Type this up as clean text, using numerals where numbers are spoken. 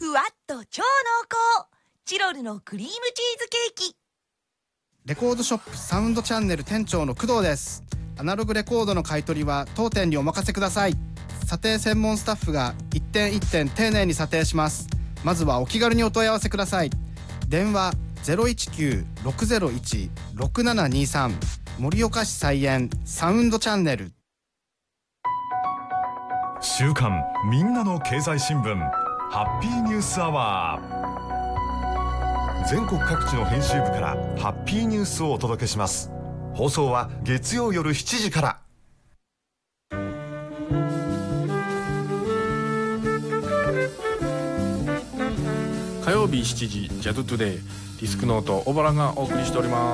ふわっと超濃厚チロルのクリームチーズケーキ。 レコードショップサウンドチャンネル店長の工藤です。アナログレコードの買い取りは当店にお任せください。査定専門スタッフが一点一点丁寧に査定します。まずはお気軽にお問い合わせください。電話 019-601-6723 盛岡市菜園サウンドチャンネル。 週刊みんなの経済新聞ハッピーニュースアワー。全国各地の編集部からハッピーニュースをお届けします。放送は月曜夜7時から。 火曜日7時ジャズトゥデイディスクノート小原がお送りしております。